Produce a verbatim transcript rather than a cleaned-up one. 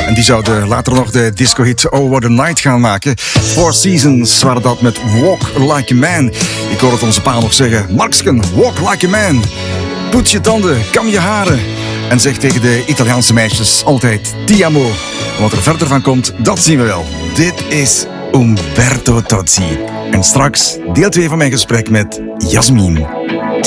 En die zouden later nog de disco-hit Oh What a Night gaan maken. Four Seasons waren dat met Walk Like a Man. Ik hoor het onze pa nog zeggen. Marksken, walk like a man. Poets je tanden, kam je haren. En zeg tegen de Italiaanse meisjes altijd ti amo. En wat er verder van komt, dat zien we wel. Dit is Umberto Tozzi. En straks deel twee van mijn gesprek met Jasmin.